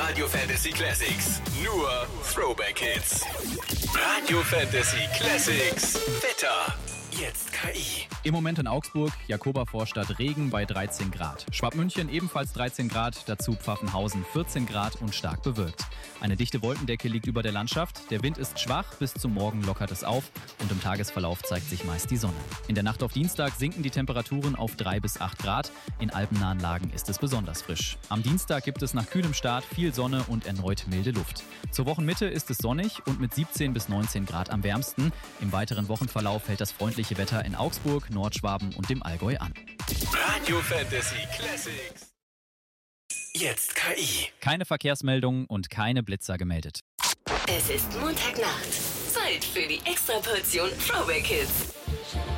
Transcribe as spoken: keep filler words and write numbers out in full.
Radio Fantasy Classics. Nur Throwback Hits. Radio Fantasy Classics. Wetter. Jetzt K I. Im Moment in Augsburg, Jakoba-Vorstadt, Regen bei dreizehn Grad. Schwabmünchen ebenfalls dreizehn Grad, dazu Pfaffenhausen vierzehn Grad und stark bewölkt. Eine dichte Wolkendecke liegt über der Landschaft, der Wind ist schwach, bis zum Morgen lockert es auf und im Tagesverlauf zeigt sich meist die Sonne. In der Nacht auf Dienstag sinken die Temperaturen auf drei bis acht Grad, in alpennahen Lagen ist es besonders frisch. Am Dienstag gibt es nach kühlem Start viel Sonne und erneut milde Luft. Zur Wochenmitte ist es sonnig und mit siebzehn bis neunzehn Grad am wärmsten. Im weiteren Wochenverlauf hält das freundliche Wetter in Augsburg, Nordschwaben und dem Allgäu an. Radio Fantasy Classics. Jetzt K I. Keine Verkehrsmeldungen und keine Blitzer gemeldet. Es ist Montagnacht. Zeit für die Extraportion Throwback Hits.